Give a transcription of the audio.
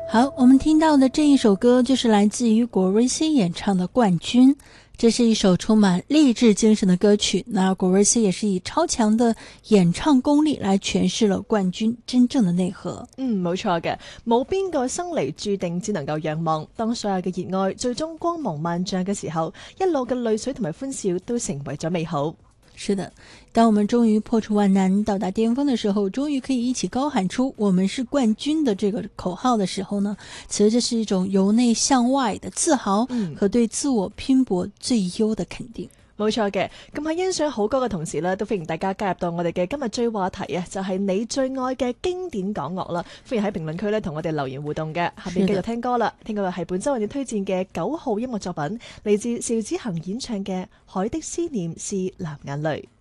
好，我们听到的这一首歌就是来自于果瑞希演唱的《冠军》，这是一首充滿勵志精神的歌曲。那果瑞希也是以超強的演唱功力來詮釋了冠軍真正的內核。 冇錯嘅，冇邊個生嚟注定只能夠仰望。當所有嘅熱愛最終光芒萬丈嘅時候，一路嘅淚水同埋歡笑都成為咗美好。 是的，當我們終於破除萬難到達巔峰的時候，終於可以一起高喊出我們是冠軍的這個口號的時候呢，其實這是一種由內向外的自豪和對自我拼搏最優的肯定。 冇錯嘅，咁喺欣賞好歌嘅同時呢，都歡迎大家加入到我哋嘅今日追話題啊，就係你最愛嘅經典港樂啦。歡迎喺評論區呢同我哋留言互動嘅，下邊繼續聽歌啦。聽過係本周為你推薦嘅9號音樂作品，嚟自邵子恒演唱嘅《海的思念是藍眼淚》。